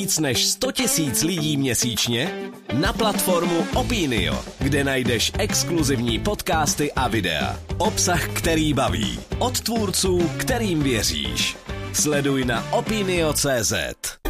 Víc než 100 000 lidí měsíčně na platformu Opinio, kde najdeš exkluzivní podcasty a videa. Obsah, který baví. Od tvůrců, kterým věříš. Sleduj na opinio.cz.